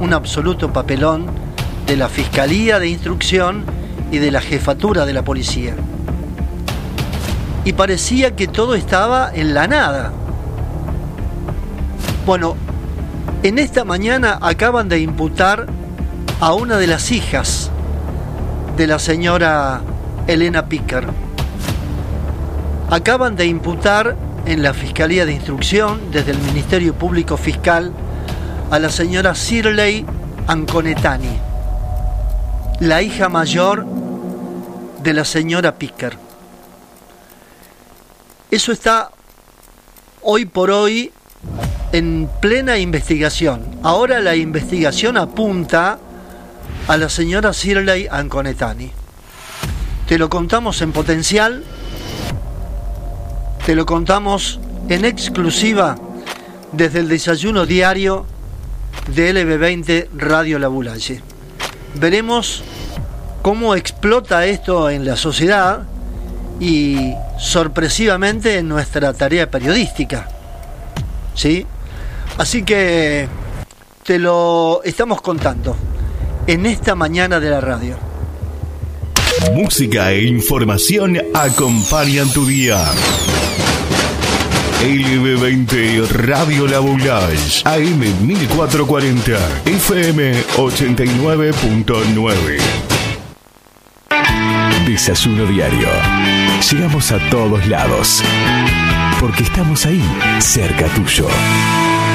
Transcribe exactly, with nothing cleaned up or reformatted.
un absoluto papelón de la Fiscalía de Instrucción y de la Jefatura de la Policía. Y parecía que todo estaba en la nada. Bueno, en esta mañana acaban de imputar a una de las hijas de la señora Elena Piquer. Acaban de imputar en la Fiscalía de Instrucción, desde el Ministerio Público Fiscal, a la señora Shirley Anconetani, la hija mayor de la señora Piquer. Eso está hoy por hoy en plena investigación. Ahora la investigación apunta a la señora Shirley Anconetani. Te lo contamos en Potencial, te lo contamos en exclusiva desde el desayuno diario de L B veinte Radio Labulaye. Veremos cómo explota esto en la sociedad y sorpresivamente en nuestra tarea periodística, ¿sí? Así que te lo estamos contando en esta mañana de la radio. Música e información acompañan tu día. L B veinte Radio Labulaye, A M mil cuatrocientos cuarenta, F M ochenta y nueve punto nueve. Desayuno diario. Llegamos a todos lados, porque estamos ahí, cerca tuyo.